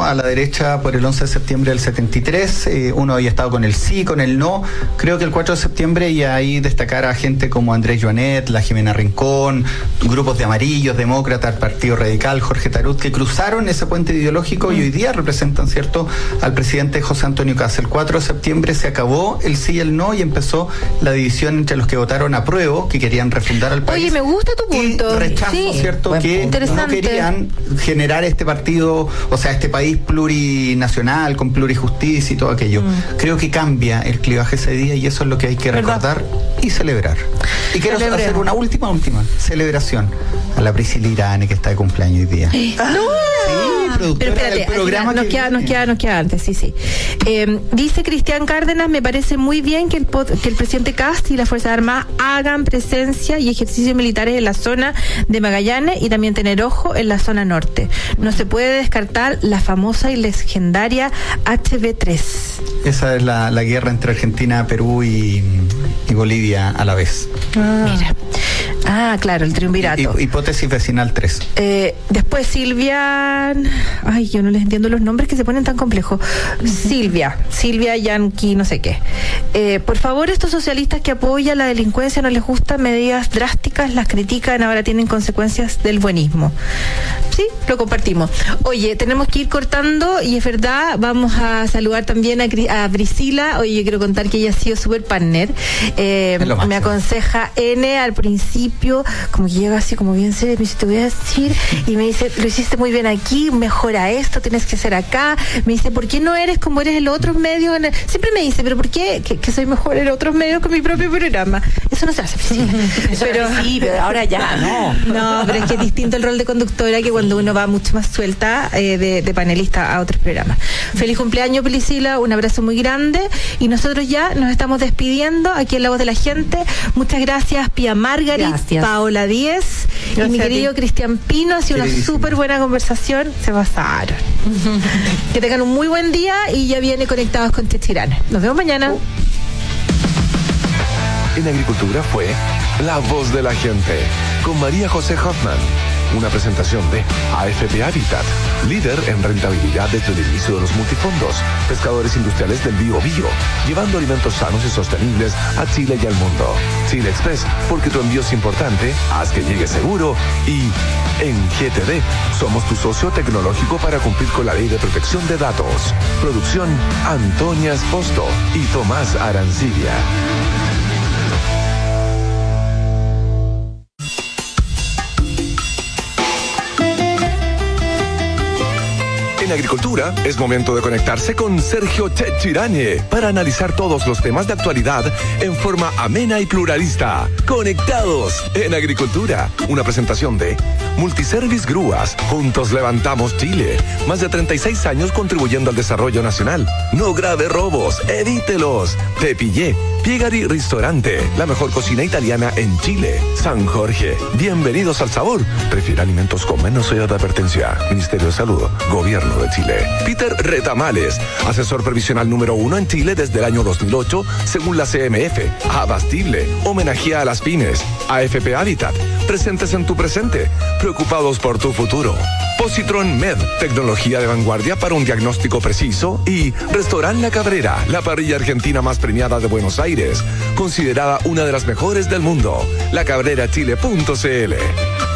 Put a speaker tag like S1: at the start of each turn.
S1: a la derecha por el 11 de septiembre del 73, uno había estado con el sí, con el no. Creo que el 4 de septiembre, y ahí destacar a gente como Andrés Joanet, la Jimena Rincón, grupos de amarillos, demócratas, Partido Radical, Jorge Tarut, que cruzaron ese puente ideológico y hoy día representan, ¿cierto?, al presidente José Antonio Kast. El 4 de septiembre se acabó el sí y el no y empezó la división entre los que votaron apruebo, que querían refundar al país.
S2: Oye, me gusta tu punto.
S1: Y rechazo,
S2: sí,
S1: ¿cierto?, que no querían generar este partido, o sea, este país plurinacional, con plurijusticia y todo aquello. Creo que cambia el clivaje ese día y eso es lo que hay que recordar y celebrar. Y quiero hacer una última celebración a la Priscila Irane, que está de cumpleaños hoy día.
S2: ¡No!
S1: Sí,
S2: pero espérate,
S1: del programa
S2: nos queda antes, sí. Dice Cristian Cárdenas, me parece muy bien que el presidente Kast y las Fuerzas Armadas hagan presencia y ejercicios militares en la zona de Magallanes y también tener ojo en la zona norte. No se puede descartar la famosa y legendaria HB3.
S1: Esa es la guerra entre Argentina, Perú y Bolivia a la vez.
S2: Mira. Claro, el triunvirato.
S1: Hipótesis vecinal 3.
S2: Después Silvia... Ay, yo no les entiendo los nombres que se ponen tan complejos. Silvia Yankee, no sé qué. Por favor, estos socialistas que apoyan la delincuencia, no les gustan medidas drásticas, las critican, ahora tienen consecuencias del buenismo. Sí, lo compartimos. Oye, tenemos que ir cortando y es verdad, vamos a saludar también a Priscila. Oye, yo quiero contar que ella ha sido súper partner. Me aconseja N al principio, como que llega así como bien serio, me dice, te voy a decir, y me dice, lo hiciste muy bien aquí, mejora esto, tienes que hacer acá. Me dice, ¿por qué no eres como eres en los otros medios? Siempre me dice, pero ¿por qué que soy mejor en otros medios con mi propio programa? Eso no se hace, Priscila.
S3: pero ahora ya, no.
S2: No, pero es que es distinto el rol de conductora que cuando uno va mucho más suelta de panelista a otros programas. Feliz cumpleaños, Priscila, un abrazo muy grande y nosotros ya nos estamos despidiendo aquí en La Voz de la Gente. Muchas gracias, Pía Margarit, Paola Díez y mi querido Cristian Pino. Ha sido una súper buena conversación, se pasaron. Que tengan un muy buen día y ya viene Conectados con Techirane. Nos vemos mañana.
S4: En Agricultura fue La Voz de la Gente con María José Hoffman. Una presentación de AFP Habitat, líder en rentabilidad desde el inicio de los multifondos, pescadores industriales del Bío, llevando alimentos sanos y sostenibles a Chile y al mundo. Chile Express, porque tu envío es importante, haz que llegue seguro. Y en GTD, somos tu socio tecnológico para cumplir con la Ley de Protección de Datos. Producción, Antonia Esposto y Tomás Arancibia. En Agricultura es momento de conectarse con Sergio Techirane para analizar todos los temas de actualidad en forma amena y pluralista. Conectados en Agricultura, una presentación de Multiservice Grúas. Juntos levantamos Chile. Más de 36 años contribuyendo al desarrollo nacional. No grave robos, evítelos. Pepillé, Piegari Ristorante, la mejor cocina italiana en Chile. San Jorge, bienvenidos al sabor. Prefiere alimentos con menos sodio de advertencia. Ministerio de Salud, Gobierno de Chile. Peter Retamales, asesor previsional número 1 en Chile desde el año 2008, según la CMF. Abastible, homenajea a las pymes. AFP Habitat, presentes en tu presente, preocupados por tu futuro. Positron Med, tecnología de vanguardia para un diagnóstico preciso. Y Restaurant La Cabrera, la parrilla argentina más premiada de Buenos Aires, considerada una de las mejores del mundo. lacabrerachile.cl.